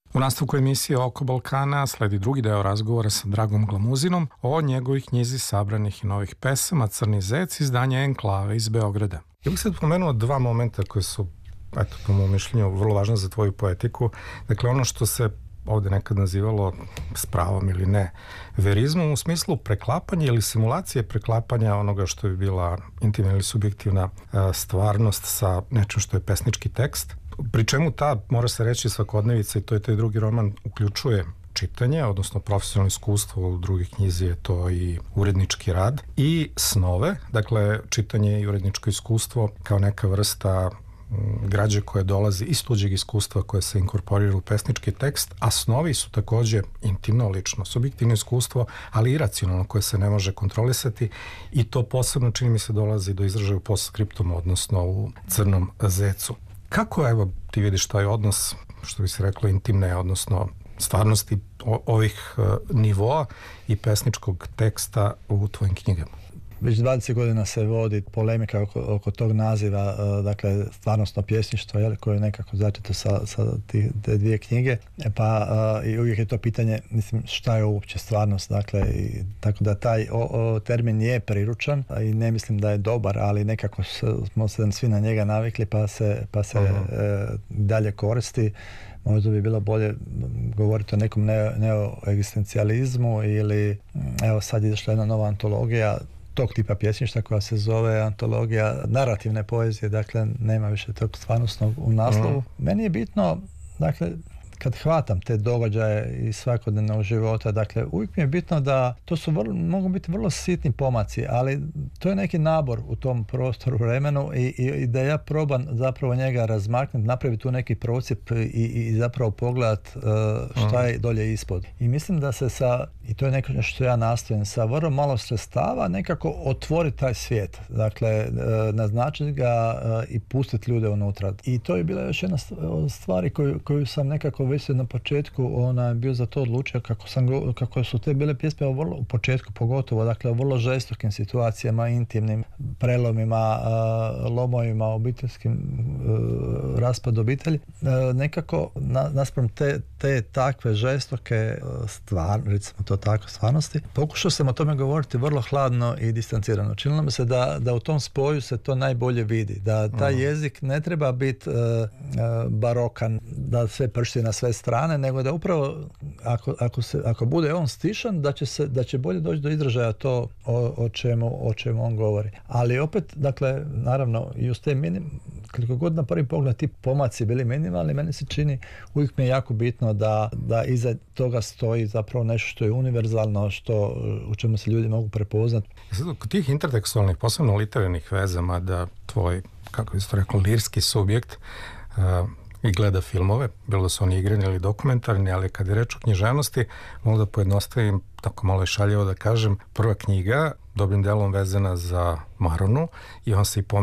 U nastavku emisije Oko Balkana sledi drugi deo razgovora sa Dragom Glamuzinom o njegovih knjizi sabranih i novih pesama Crni zec, izdanja Enklave iz Beograda. Ja bih sad pomenuo dva momenta koji su, eto, po mom mišljenju, vrlo važno za tvoju poetiku. Dakle, ono što se ovde nekad nazivalo s pravom ili ne verizmom, u smislu preklapanja ili simulacije preklapanja onoga što bi bila intimna ili subjektivna stvarnost sa nečim što je pesnički tekst. Pri čemu ta, mora se reći, svakodnevica, i to je taj drugi roman, uključuje čitanje, odnosno profesionalno iskustvo, u drugoj knjizi je to i urednički rad, i snove, dakle čitanje i uredničko iskustvo kao neka vrsta građe koje dolazi iz tuđeg iskustva koje se inkorporira u pesnički tekst, a snovi su takođe intimno, lično, subjektivno iskustvo, ali i racionalno koje se ne može kontrolisati, i to posebno, čini mi se, dolazi do izražaja u postskriptumu, odnosno u Crnom zecu. Kako, evo, ti vidiš taj odnos, što bi se reklo, intimne, odnosno stvarnosti ovih nivoa i pesničkog teksta u tvojim knjigama? Već 20 godina se vodi polemika oko tog naziva, dakle stvarnostno pjesništvo, koje je nekako začeto sa te dvije knjige, pa i uvijek je to pitanje, mislim, šta je uopće stvarnost, dakle, tako da taj termin je priručan i ne mislim da je dobar, ali nekako smo se svi na njega navikli, pa se dalje koristi. Možda bi bilo bolje govoriti o nekom neoegzistencijalizmu, ili evo sad je izašla jedna nova antologija tog tipa pjesništva koja se zove antologija narativne poezije, dakle nema više tog stvarnostnog u naslovu. Meni je bitno, dakle, kad hvatam te događaje iz svakodnevnog života, dakle, uvijek mi je bitno da to su mogu biti vrlo sitni pomaci, ali to je neki nabor u tom prostoru, vremenu, i da ja probam zapravo njega razmaknuti, napraviti tu neki procjep i zapravo pogledat šta je dolje ispod. I mislim da se i to je neko što ja nastojim, sa vrlo malo sredstava nekako otvoriti taj svijet. Dakle, naznačiti ga i pustiti ljude unutra. I to je bila još jedna stvari koju sam nekako već na početku bio za to odlučio, kako su te bile pjesme u početku pogotovo, dakle, o vrlo žestokim situacijama, intimnim prelomima, lomovima, obiteljskim raspadu obitelji. Nekako naspram te takve žestoke recimo to tako, stvarnosti, pokušao sam o tome govoriti vrlo hladno i distancirano. Činilo mi se da u tom spoju se to najbolje vidi, da taj jezik ne treba biti barokan, da sve pršti na sve strane, nego da upravo ako bude on stišan, da će bolje doći do izražaja to o čemu on govori. Ali opet, dakle, naravno, i uz te koliko god na prvi pogled ti pomaci bili minimalni, meni se čini, uvijek mi je jako bitno da iza toga stoji zapravo nešto što je univerzalno, u čemu se ljudi mogu prepoznati. Kod tih intertekstualnih, posebno literarnih vezama, da tvoj, kako bi se to rekao, lirski subjekt i gleda filmove, bilo da su oni igrani ili dokumentarni, ali kad je reč o književnosti, mogu da pojednostavim, tako malo je šaljivo da kažem, prva knjiga dobrim delom vezana za Maronu, i on se i